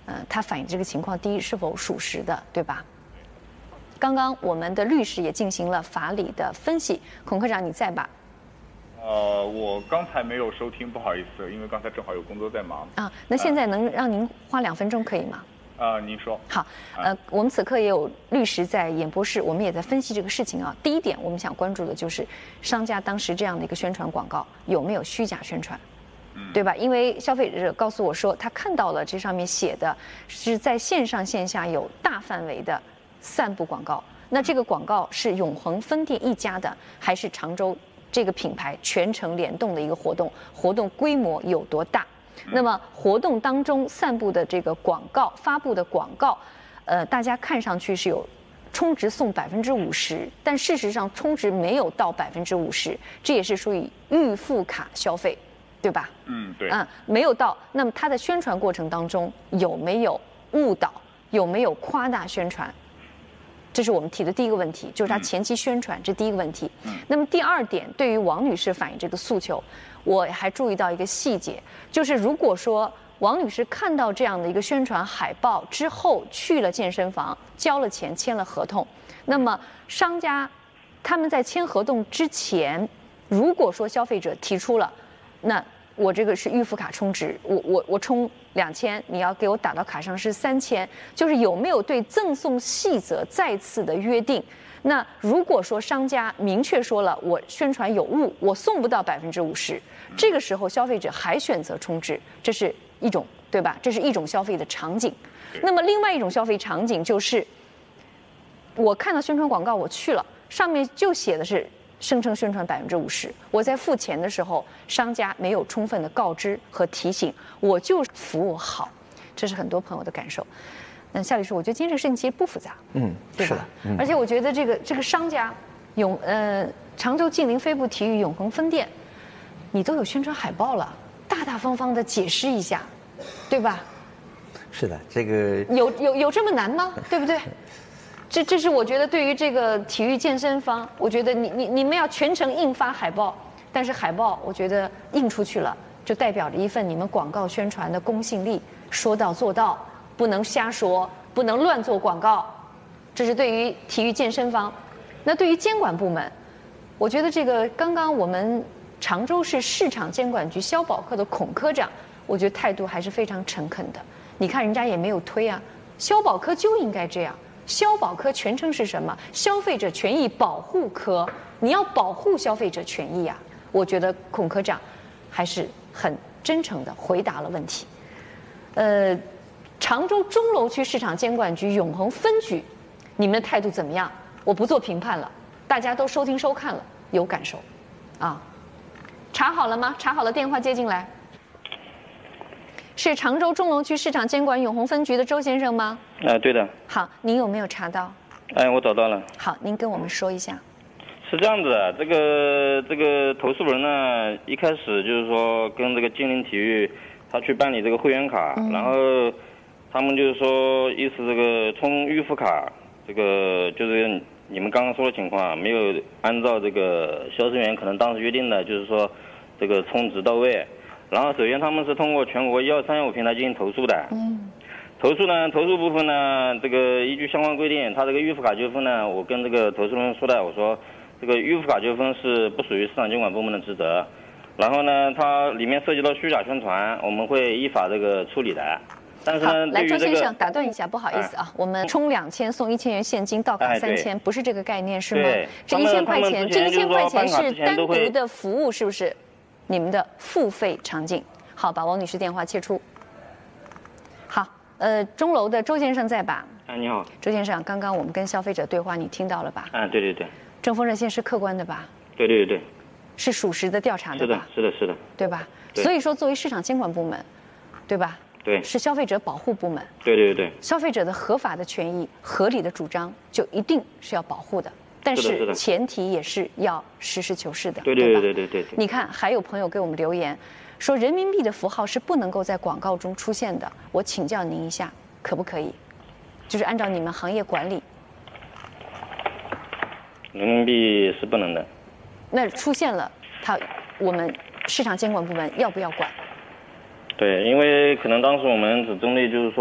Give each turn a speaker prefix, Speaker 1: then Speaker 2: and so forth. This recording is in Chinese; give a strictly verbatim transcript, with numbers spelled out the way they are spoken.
Speaker 1: 呃，它反映这个情况，第一是否属实的，对吧？刚刚我们的律师也进行了法理的分析，孔科长你在吧？
Speaker 2: 呃，我刚才没有收听，不好意思，因为刚才正好有工作在忙。
Speaker 1: 啊，那现在能让您花两分钟可以吗？
Speaker 2: 啊、呃，您说。
Speaker 1: 好，呃，我们此刻也有律师在演播室，我们也在分析这个事情啊。第一点，我们想关注的就是商家当时这样的一个宣传广告有没有虚假宣传，对吧？因为消费者告诉我说，他看到了这上面写的是在线上线下有大范围的散布广告。那这个广告是永恒分店一家的，还是常州这个品牌全程联动的一个活动？活动规模有多大？那么活动当中散布的这个广告发布的广告，呃，大家看上去是有充值送百分之五十，但事实上充值没有到百分之五十，这也是属于预付卡消费，对吧？
Speaker 2: 嗯，对。
Speaker 1: 嗯，没有到。那么它的宣传过程当中有没有误导？有没有夸大宣传？这是我们提的第一个问题，就是它前期宣传，这第一个问题。嗯。那么第二点，对于王女士反映这个诉求，我还注意到一个细节，就是如果说王女士看到这样的一个宣传海报之后去了健身房，交了钱，签了合同，那么商家他们在签合同之前，如果说消费者提出了，那我这个是预付卡充值，我我我充两千，你要给我打到卡上是三千，就是有没有对赠送细则再次的约定？那如果说商家明确说了我宣传有误，我送不到百分之五十，这个时候消费者还选择充值，这是一种对吧？这是一种消费的场景。那么另外一种消费场景就是，我看到宣传广告我去了，上面就写的是声称宣传百分之五十，我在付钱的时候，商家没有充分的告知和提醒，我就服务好，这是很多朋友的感受。嗯，夏律师，我觉得今天这个事情其实不复杂，
Speaker 3: 嗯，
Speaker 1: 对吧？
Speaker 3: 嗯、
Speaker 1: 而且我觉得这个这个商家永呃常州近邻飞步体育永恒分店，你都有宣传海报了，大大方方的解释一下，对吧？
Speaker 3: 是的，这个
Speaker 1: 有有有这么难吗？对不对？这这是我觉得对于这个体育健身房，我觉得你你你们要全程印发海报，但是海报我觉得印出去了，就代表着一份你们广告宣传的公信力，说到做到，不能瞎说，不能乱做广告，这是对于体育健身房。那对于监管部门，我觉得这个刚刚我们常州市市场监管局消保科的孔科长，我觉得态度还是非常诚恳的。你看人家也没有推啊，消保科就应该这样。消保科全称是什么？消费者权益保护科，你要保护消费者权益啊！我觉得孔科长还是很真诚的回答了问题。呃，常州钟楼区市场监管局永恒分局，你们的态度怎么样？我不做评判了，大家都收听收看了，有感受，啊，查好了吗？查好了，电话接进来。是常州钟楼区市场监管永恒分局的周先生吗？
Speaker 4: 啊、呃，对的。
Speaker 1: 好，您有没有查到？
Speaker 4: 哎，我找到了。
Speaker 1: 好，您跟我们说一下。
Speaker 4: 是这样子的，这个这个投诉人呢，一开始就是说跟这个金陵体育，他去办理这个会员卡，嗯、然后他们就是说意思这个充预付卡，这个就是你们刚刚说的情况，没有按照这个销售员可能当时约定的，就是说这个充值到位。然后首先他们是通过全国一二三幺五平台进行投诉的。嗯。投诉呢，投诉部分呢，这个依据相关规定，他这个预付卡纠纷呢，我跟这个投诉人说的，我说这个预付卡纠纷是不属于市场监管部门的职责。然后呢，它里面涉及到虚假宣传，我们会依法这个处理的。但是呢，
Speaker 1: 来，周先生，打断一下，不好意思啊，哎、我们充两千送一千元现金，到卡三千，不是这个概念是吗？
Speaker 4: 对，
Speaker 1: 这一千块钱，这一千块钱是单独的服务，是不是？你们的付费场景。好，把王女士电话切出。好，呃，钟楼的周先生在吧？
Speaker 4: 啊，你好，
Speaker 1: 周先生，刚刚我们跟消费者对话，你听到了吧？
Speaker 4: 啊，对对对。
Speaker 1: 正风热线是客观的吧？
Speaker 4: 对对对对。
Speaker 1: 是属实的调查的吧？
Speaker 4: 是的，是的，是的。
Speaker 1: 对吧？对。所以说，作为市场监管部门，对吧？
Speaker 4: 对。
Speaker 1: 是消费者保护部门。
Speaker 4: 对对对。
Speaker 1: 消费者的合法的权益、合理的主张，就一定是要保护的。但是前提也是要实事求是的，
Speaker 4: 对对对对对对。
Speaker 1: 你看，还有朋友给我们留言，说人民币的符号是不能够在广告中出现的。我请教您一下，可不可以？就是按照你们行业管理，
Speaker 4: 人民币是不能的。
Speaker 1: 那出现了，它我们市场监管部门要不要管？
Speaker 4: 对，因为可能当时我们只针对就是说。